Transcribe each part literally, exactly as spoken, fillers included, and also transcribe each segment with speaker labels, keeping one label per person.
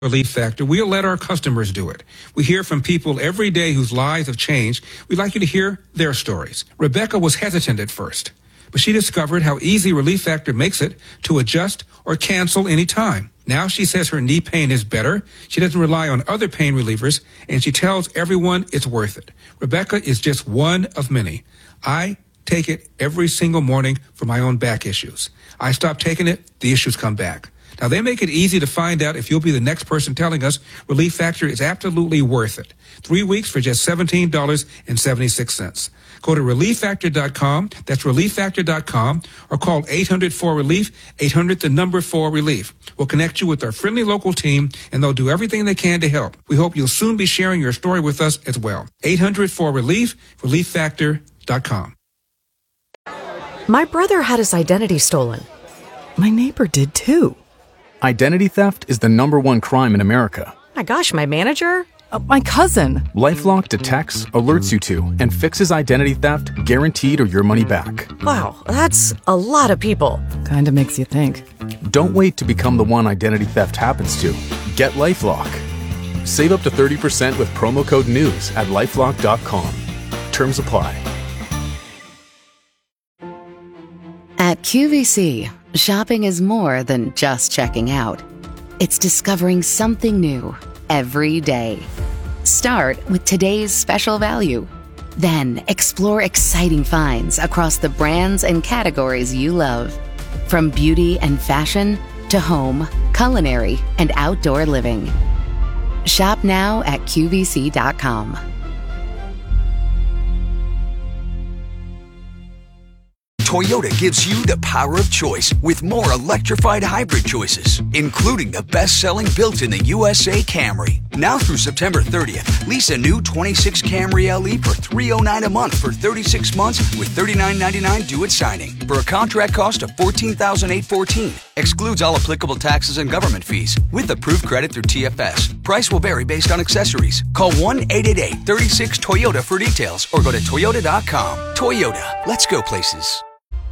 Speaker 1: Relief Factor, we'll let our customers do it. We hear from people every day whose lives have changed. We'd like you to hear their stories. Rebecca was hesitant at first, but she discovered how easy Relief Factor makes it to adjust or cancel any time. Now she says her knee pain is better. She doesn't rely on other pain relievers, and she tells everyone it's worth it. Rebecca is just one of many. I take it every single morning for my own back issues. I stop taking it, the issues come back. Now, they make it easy to find out if you'll be the next person telling us Relief Factor is absolutely worth it. Three weeks for just seventeen dollars and seventy-six cents. Go to relief factor dot com, that's relief factor dot com, or call eight hundred four relief, eight hundred the number four relief. We'll connect you with our friendly local team, and they'll do everything they can to help. We hope you'll soon be sharing your story with us as well. eight hundred four relief, relief factor dot com.
Speaker 2: My brother had his identity stolen. My neighbor did too.
Speaker 3: Identity theft is the number one crime in America.
Speaker 2: My gosh, my manager?
Speaker 4: Uh, my cousin.
Speaker 3: LifeLock detects, alerts you to, and fixes identity theft guaranteed or your money back.
Speaker 2: Wow, that's a lot of people.
Speaker 4: Kinda makes you think.
Speaker 3: Don't wait to become the one identity theft happens to. Get LifeLock. Save up to thirty percent with promo code NEWS at lifelock dot com. Terms apply.
Speaker 5: At Q V C, shopping is more than just checking out. It's discovering something new every day. Start with today's special value. Then explore exciting finds across the brands and categories you love. From beauty and fashion to home, culinary, and outdoor living. Shop now at Q V C dot com.
Speaker 6: Toyota gives you the power of choice with more electrified hybrid choices, including the best-selling built in the U S A Camry. Now through September thirtieth, lease a new twenty-six Camry L E for three hundred nine dollars a month for thirty-six months with thirty-nine ninety-nine due at signing for a contract cost of fourteen thousand eight hundred fourteen dollars. Excludes all applicable taxes and government fees with approved credit through T F S. Price will vary based on accessories. Call one eight eight eight, three six, Toyota for details or go to toyota dot com. Toyota, let's go places.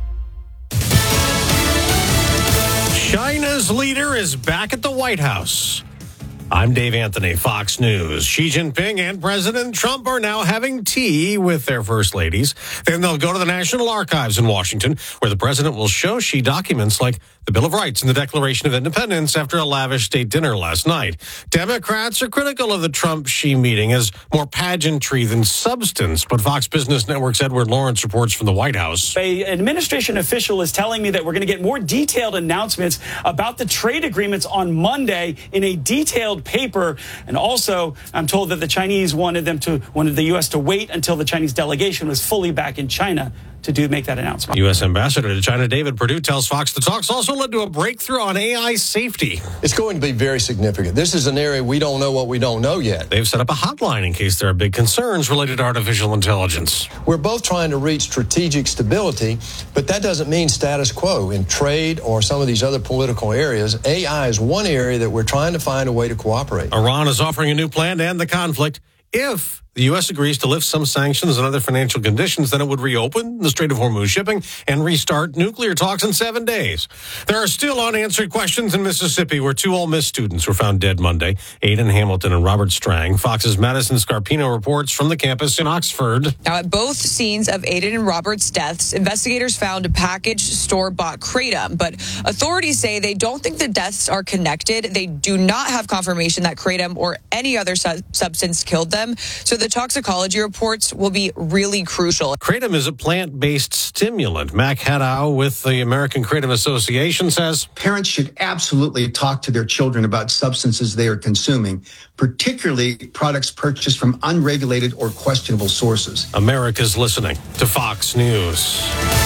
Speaker 7: China's leader is back at the White House. I'm Dave Anthony, Fox News. Xi Jinping and President Trump are now having tea with their first ladies. Then they'll go to the National Archives in Washington, where the president will show Xi documents like the Bill of Rights and the Declaration of Independence after a lavish state dinner last night. Democrats are critical of the Trump-Xi meeting as more pageantry than substance, but Fox Business Network's Edward Lawrence reports from the White House.
Speaker 8: An administration official is telling me that we're going to get more detailed announcements about the trade agreements on Monday in a detailed paper. And also, I'm told that the Chinese wanted them to wanted the U S to wait until the Chinese delegation was fully back in China to do make that announcement.
Speaker 7: U S Ambassador to China David Perdue tells Fox the talks also led to a breakthrough on A I safety.
Speaker 9: It's going to be very significant. This is an area we don't know what we don't know yet.
Speaker 7: They've set up a hotline in case there are big concerns related to artificial intelligence.
Speaker 9: We're both trying to reach strategic stability, but that doesn't mean status quo. In trade or some of these other political areas, A I is one area that we're trying to find a way to cooperate.
Speaker 7: Iran is offering a new plan to end the conflict. If the U S agrees to lift some sanctions and other financial conditions, then it would reopen the Strait of Hormuz shipping and restart nuclear talks in seven days. There are still unanswered questions in Mississippi where two Ole Miss students were found dead Monday, Aiden Hamilton and Robert Strang. Fox's Madison Scarpino reports from the campus in Oxford.
Speaker 10: Now, at both scenes of Aiden and Robert's deaths, investigators found a packaged store-bought kratom, but authorities say they don't think the deaths are connected. They do not have confirmation that kratom or any other su- substance killed them, so the toxicology reports will be really crucial.
Speaker 7: Kratom is a plant-based stimulant. Mac Haddow with the American Kratom Association says
Speaker 11: parents should absolutely talk to their children about substances they are consuming, particularly products purchased from unregulated or questionable sources.
Speaker 7: America's listening to Fox News.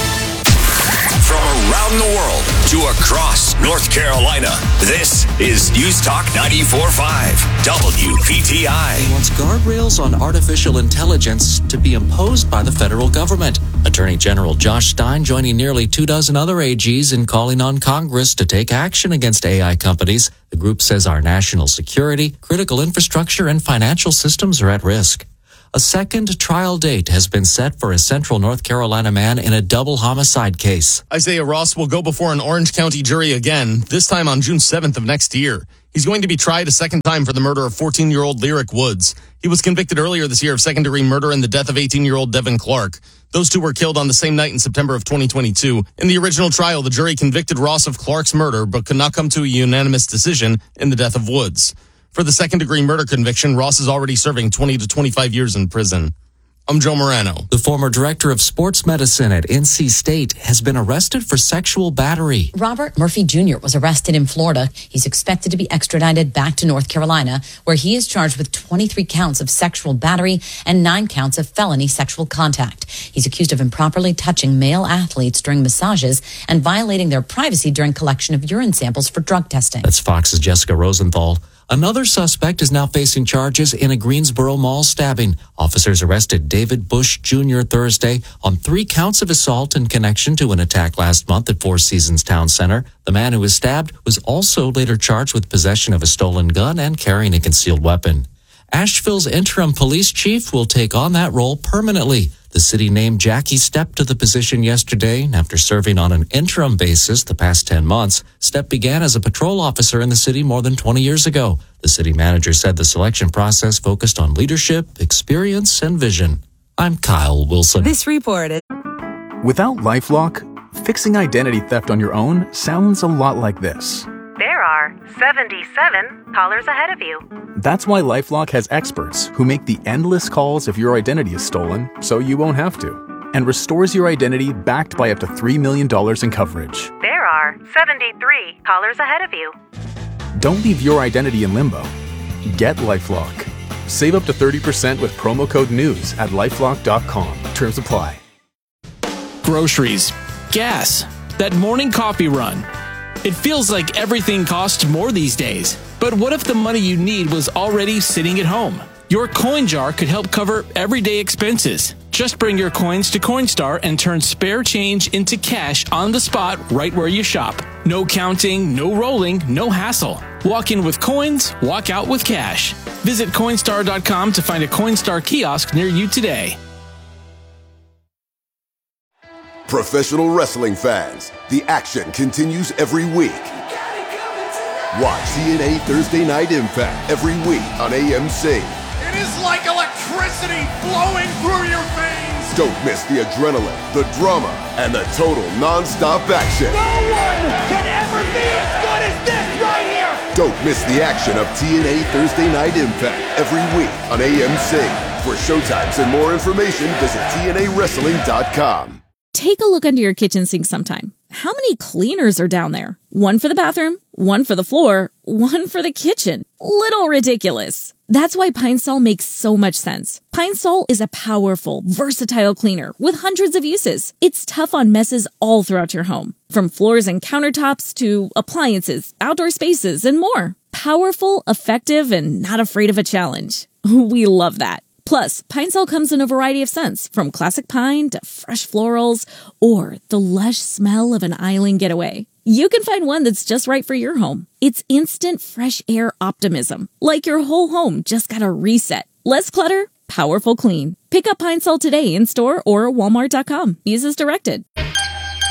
Speaker 6: From around the world to across North Carolina, this is News Talk ninety-four point five, W P T I.
Speaker 12: He wants guardrails on artificial intelligence to be imposed by the federal government. Attorney General Josh Stein joining nearly two dozen other A Gs in calling on Congress to take action against A I companies. The group says our national security, critical infrastructure, and financial systems are at risk. A second trial date has been set for a central North Carolina man in a double homicide case.
Speaker 13: Isaiah Ross will go before an Orange County jury again, this time on June seventh of next year. He's going to be tried a second time for the murder of fourteen-year-old Lyric Woods. He was convicted earlier this year of second-degree murder and the death of eighteen-year-old Devin Clark. Those two were killed on the same night in September of twenty twenty-two. In the original trial, the jury convicted Ross of Clark's murder, but could not come to a unanimous decision in the death of Woods. For the second-degree murder conviction, Ross is already serving twenty to twenty-five years in prison. I'm Joe Morano.
Speaker 12: The former director of sports medicine at N C State has been arrested for sexual battery.
Speaker 14: Robert Murphy Junior was arrested in Florida. He's expected to be extradited back to North Carolina, where he is charged with twenty-three counts of sexual battery and nine counts of felony sexual contact. He's accused of improperly touching male athletes during massages and violating their privacy during collection of urine samples for drug testing.
Speaker 12: That's Fox's Jessica Rosenthal. Another suspect is now facing charges in a Greensboro mall stabbing. Officers arrested David Bush Junior Thursday on three counts of assault in connection to an attack last month at Four Seasons Town Center. The man who was stabbed was also later charged with possession of a stolen gun and carrying a concealed weapon. Asheville's interim police chief will take on that role permanently. The city named Jackie Stepp to the position yesterday after serving on an interim basis the past ten months. Stepp began as a patrol officer in the city more than twenty years ago. The city manager said the selection process focused on leadership, experience, and vision. I'm Kyle Wilson.
Speaker 15: This report is...
Speaker 3: Without LifeLock, fixing identity theft on your own sounds a lot like this.
Speaker 15: There are seventy-seven callers ahead of you.
Speaker 3: That's why LifeLock has experts who make the endless calls if your identity is stolen, so you won't have to, and restores your identity backed by up to three million dollars in coverage.
Speaker 15: There are seventy-three callers ahead of you.
Speaker 3: Don't leave your identity in limbo. Get LifeLock. Save up to thirty percent with promo code NEWS at lifelock dot com. Terms apply.
Speaker 16: Groceries, gas, that morning coffee run. It feels like everything costs more these days. But what if the money you need was already sitting at home? Your coin jar could help cover everyday expenses. Just bring your coins to Coinstar and turn spare change into cash on the spot right where you shop. No counting, no rolling, no hassle. Walk in with coins, walk out with cash. Visit Coinstar dot com to find a Coinstar kiosk near you today.
Speaker 17: Professional wrestling fans, the action continues every week. Watch T N A Thursday Night Impact every week on A M C.
Speaker 18: It is like electricity flowing through your veins.
Speaker 17: Don't miss the adrenaline, the drama, and the total non-stop action.
Speaker 18: No one can ever be as good as this right here.
Speaker 17: Don't miss the action of T N A Thursday Night Impact every week on A M C. For showtimes and more information, visit T N A wrestling dot com.
Speaker 19: Take a look under your kitchen sink sometime. How many cleaners are down there? One for the bathroom, one for the floor, one for the kitchen. Little ridiculous. That's why Pine Sol makes so much sense. Pine Sol is a powerful, versatile cleaner with hundreds of uses. It's tough on messes all throughout your home, from floors and countertops to appliances, outdoor spaces, and more. Powerful, effective, and not afraid of a challenge. We love that. Plus, Pine Sol comes in a variety of scents, from classic pine to fresh florals, or the lush smell of an island getaway. You can find one that's just right for your home. It's instant fresh air optimism, like your whole home just got a reset. Less clutter, powerful clean. Pick up Pine Sol today in store or walmart dot com. Use as directed.